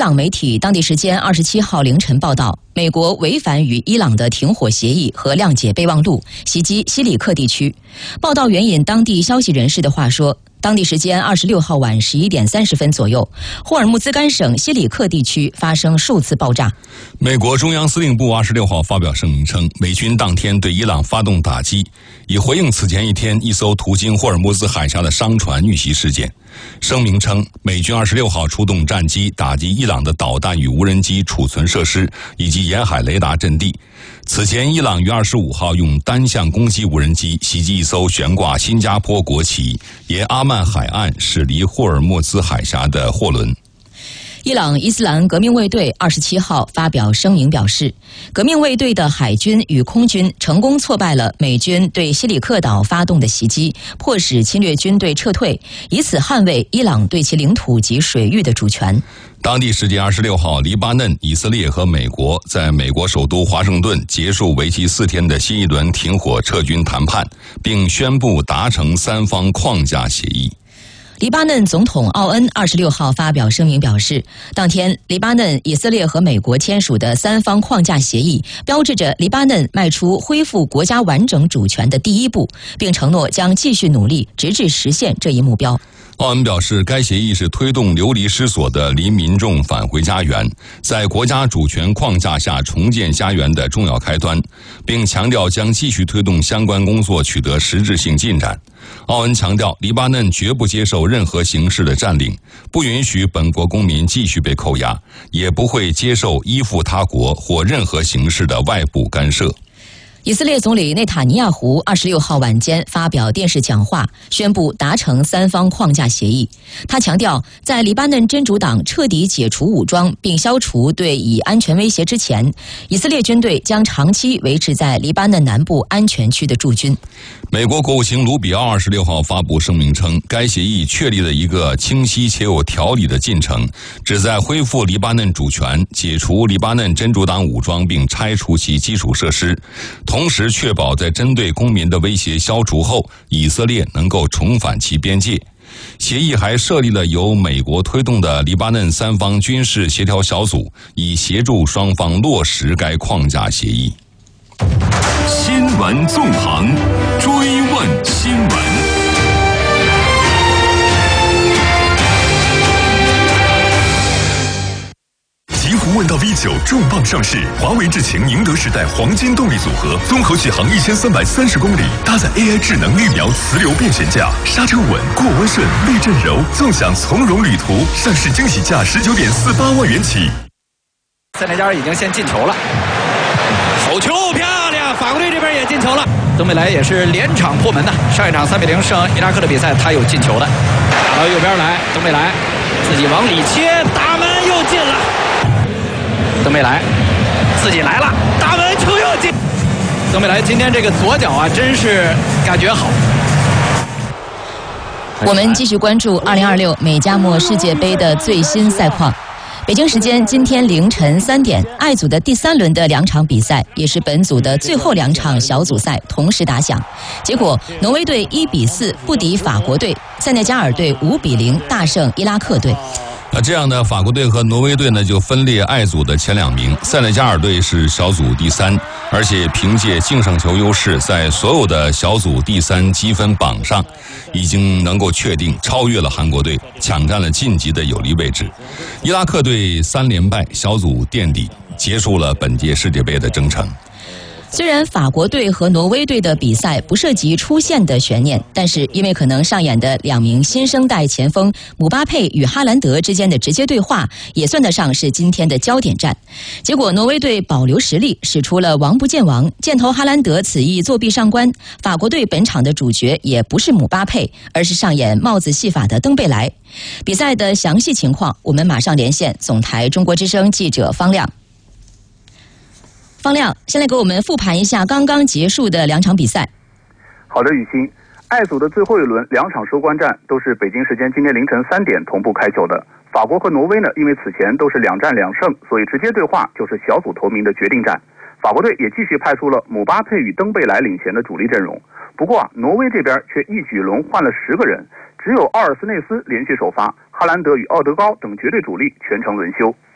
朗媒体当地时间27号凌晨报道，美国违反与伊朗的停火协议和谅解备忘录，袭击西里克地区。报道援引当地消息人士的话说，当地时间26号晚11点30分左右，霍尔木兹干省西里克地区发生数次爆炸。 美国中央司令部26号发表声明称，美军当天对伊朗发动打击，以回应此前一天一艘途经霍尔木兹海峡的商船遇袭事件。声明称，美军26号出动战机打击伊朗的导弹与无人机储存设施以及沿海雷达阵地。此前，伊朗于25号用单向攻击无人机袭击一艘悬挂新加坡国旗沿阿曼海岸驶离霍尔木兹海峡的货轮。 伊朗伊斯兰革命卫队27号发表声明表示，革命卫队的海军与空军成功挫败了美军对西里克岛发动的袭击，迫使侵略军队撤退，以此捍卫伊朗对其领土及水域的主权。 当地时间26号，黎巴嫩、以色列和美国在美国首都华盛顿结束为期4天的新一轮停火撤军谈判，并宣布达成3方框架协议。 黎巴嫩总统奥恩26号发表声明表示，当天黎巴嫩、以色列和美国签署的3方框架协议，标志着黎巴嫩迈出恢复国家完整主权的第一步，并承诺将继续努力，直至实现这一目标。 奥恩表示，该协议是推动流离失所的黎民众返回家园，在国家主权框架下重建家园的重要开端，并强调将继续推动相关工作取得实质性进展。奥恩强调，黎巴嫩绝不接受任何形式的占领，不允许本国公民继续被扣押，也不会接受依附他国或任何形式的外部干涉。 以色列总理内塔尼亚胡26号晚间发表电视讲话，宣布达成3方框架协议。他强调，在黎巴嫩真主党彻底解除武装并消除对以安全威胁之前，以色列军队将长期维持在黎巴嫩南部安全区的驻军。 美国国务卿卢比奥26号发布声明称，该协议确立了一个清晰且有条理的进程，旨在恢复黎巴嫩主权，解除黎巴嫩真主党武装并拆除其基础设施，同时确保在针对公民的威胁消除后，以色列能够重返其边界。协议还设立了由美国推动的黎巴嫩3方军事协调小组，以协助双方落实该框架协议。 新闻纵横，追问新闻。极狐问道 V9 重磅上市，华为智擎宁德时代黄金动力组合，综合续航1330公里，搭载 AI 智能预瞄磁流变悬架，刹车稳，过弯顺，避震柔，纵享从容旅途。上市惊喜价19.48万元起。 塞内加尔已经先进球了，手球漂亮，法国队这边也进球了。登贝莱也是连场破门的，上一场3-0胜伊拉克的比赛他有进球的，打到右边来，登贝莱自己往里切，大门又进了。登贝莱自己来了，大门球又进。登贝莱今天这个左脚啊，真是感觉好。 我们继续关注2026美加墨世界杯的最新赛况。北京时间今天凌晨3点，爱组的第3轮的2场比赛，也是本组的最后2场小组赛同时打响。结果，挪威队1-4不敌法国队，塞内加尔队5-0大胜伊拉克队。 这样呢，法国队和挪威队呢就分列爱组的前2名，塞内加尔队是小组第3，而且凭借净胜球优势，在所有的小组第3积分榜上，已经能够确定超越了韩国队，抢占了晋级的有利位置。伊拉克队3连败，小组垫底，结束了本届世界杯的征程。 虽然法国队和挪威队的比赛不涉及出线的悬念，但是因为可能上演的2名新生代前锋姆巴佩与哈兰德之间的直接对话，也算得上是今天的焦点战。结果挪威队保留实力，使出了王不见王，箭头哈兰德此役作弊上官。法国队本场的主角也不是姆巴佩，而是上演帽子戏法的登贝莱。比赛的详细情况，我们马上连线总台中国之声记者方亮。方亮，先来给我们复盘一下刚刚结束的2场比赛。 好的，雨欣，爱组的最后一轮2场收官战都是北京时间今天凌晨3点同步开球的。法国和挪威呢，因为此前都是2战2胜，所以直接对话就是小组头名的决定战。法国队也继续派出了姆巴佩与登贝莱领衔的主力阵容。不过挪威这边却一举轮换了10个人，只有奥尔斯内斯连续首发，哈兰德与奥德高等绝对主力全程轮休。